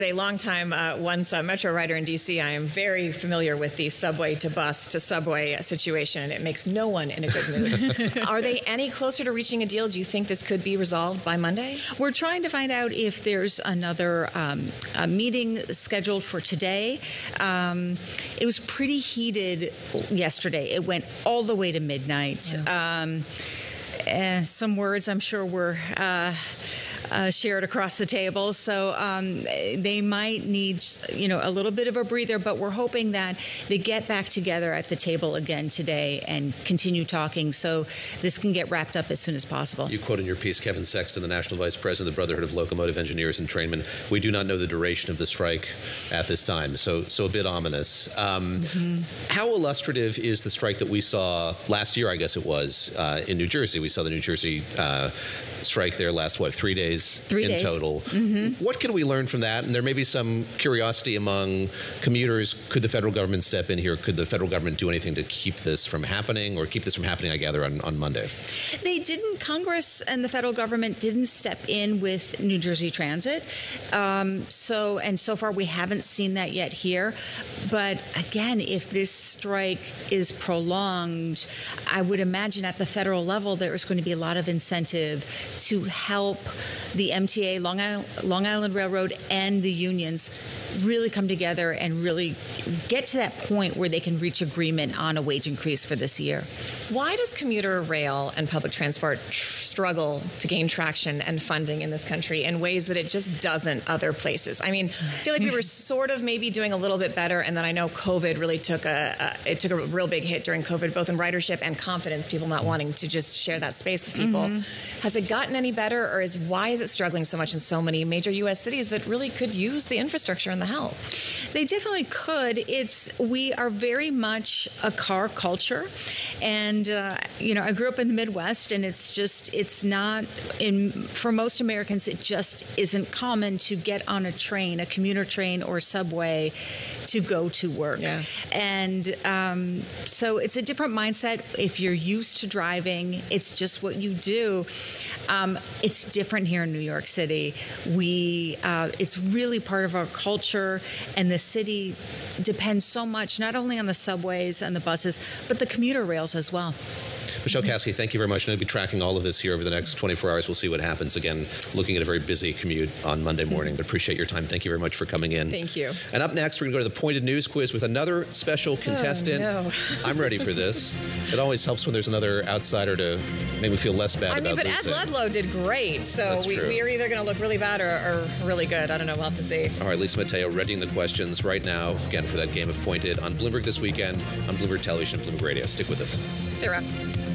A longtime once Metro rider in D.C., I am very familiar with the subway to bus to subway situation. It makes no one in a good mood. Are they any closer to reaching a deal? Do you think this could be resolved by Monday? We're trying to find out if there's another meeting scheduled for today. It was pretty heated yesterday. It went all the way to midnight. Yeah. Some words I'm sure were shared across the table. So they might need, a little bit of a breather, but we're hoping that they get back together at the table again today and continue talking so this can get wrapped up as soon as possible. You quote in your piece Kevin Sexton, the National Vice President of the Brotherhood of Locomotive Engineers and Trainmen. We do not know the duration of the strike at this time, so a bit ominous. How illustrative is the strike that we saw last year, I guess it was, in New Jersey? We saw the New Jersey strike there last, 3 days? 3 days. In total. What can we learn from that? And there may be some curiosity among commuters. Could the federal government step in here? Could the federal government do anything to keep this from happening, or keep this from happening, I gather, on Monday? They didn't. Congress and the federal government didn't step in with New Jersey Transit. So far we haven't seen that yet here. But again, if this strike is prolonged, I would imagine at the federal level there is going to be a lot of incentive to help the MTA, Long Island Railroad, and the unions really come together and really get to that point where they can reach agreement on a wage increase for this year. Why does commuter rail and public transport struggle to gain traction and funding in this country in ways that it just doesn't other places? I mean, I feel like we were sort of maybe doing a little bit better, and then I know COVID really took a real big hit during COVID, both in ridership and confidence, people not wanting to just share that space with people. Has it gotten any better, or why is it struggling so much in so many major U.S. cities that really could use the infrastructure and the help? They definitely could. We are very much a car culture, and I grew up in the Midwest, and it's not for most Americans. It just isn't common to get on a train, a commuter train or subway, to go to work. Yeah. And so it's a different mindset. If you're used to driving, it's just what you do. It's different here in New York City. It's really part of our culture, and the city depends so much, not only on the subways and the buses, but the commuter rails as well. Michelle Caskey, thank you very much. I'm going to be tracking all of this here over the next 24 hours. We'll see what happens. Again, looking at a very busy commute on Monday morning, but appreciate your time. Thank you very much for coming in. Thank you. And up next, we're going to go to the Pointed News Quiz with another special contestant. Oh, no. I'm ready for this. It always helps when there's another outsider to make me feel less bad about but losing. Ed Ludlow did great, so we are either going to look really bad or really good. I don't know. We'll have to see. All right, Lisa Mateo readying the questions right now, again, for that game of Pointed on Bloomberg this weekend, on Bloomberg Television and Bloomberg Radio. Stick with us. Sarah.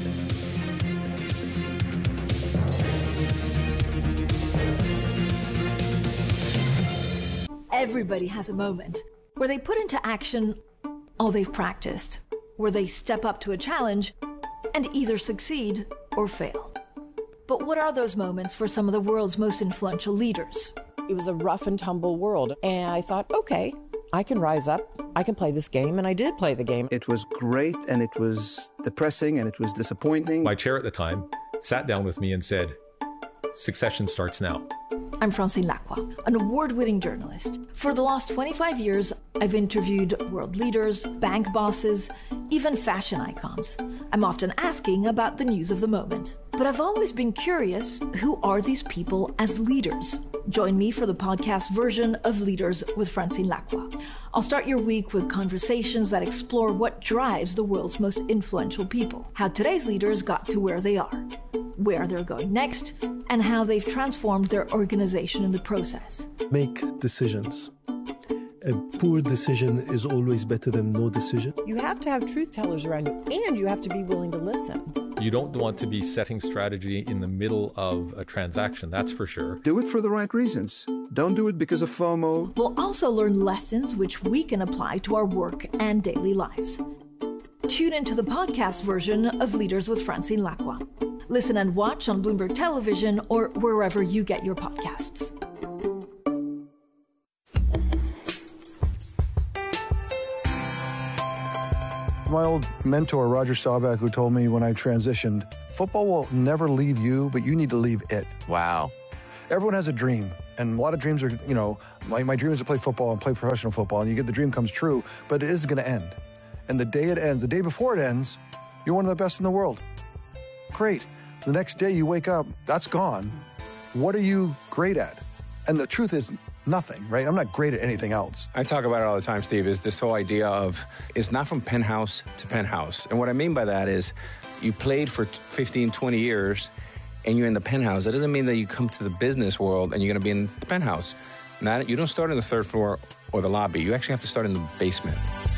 Everybody has a moment where they put into action all they've practiced, where they step up to a challenge and either succeed or fail. But what are those moments for some of the world's most influential leaders? It was a rough and tumble world, and I thought, okay, I can rise up, I can play this game, and I did play the game. It was great, and it was depressing, and it was disappointing. My chair at the time sat down with me and said, "Succession starts now." I'm Francine Lacqua, an award-winning journalist. For the last 25 years, I've interviewed world leaders, bank bosses, even fashion icons. I'm often asking about the news of the moment. But I've always been curious, who are these people as leaders? Join me for the podcast version of Leaders with Francine Lacqua. I'll start your week with conversations that explore what drives the world's most influential people, how today's leaders got to where they are, where they're going next, and how they've transformed their organization in the process. Make decisions. A poor decision is always better than no decision. You have to have truth tellers around you, and you have to be willing to listen. You don't want to be setting strategy in the middle of a transaction, that's for sure. Do it for the right reasons. Don't do it because of FOMO. We'll also learn lessons which we can apply to our work and daily lives. Tune into the podcast version of Leaders with Francine Lacqua. Listen and watch on Bloomberg Television or wherever you get your podcasts. My old mentor, Roger Staubach, who told me when I transitioned, football will never leave you, but you need to leave it. Wow. Everyone has a dream. And a lot of dreams are, you know, my dream is to play football and play professional football, and you get the dream comes true, but it is going to end. And the day it ends, the day before it ends, you're one of the best in the world. Great. The next day you wake up, that's gone. What are you great at? And the truth is nothing, right? I'm not great at anything else. I talk about it all the time, Steve, is this whole idea of it's not from penthouse to penthouse. And what I mean by that is you played for 15, 20 years and you're in the penthouse. That doesn't mean that you come to the business world and you're going to be in the penthouse. You don't start in the third floor or the lobby. You actually have to start in the basement.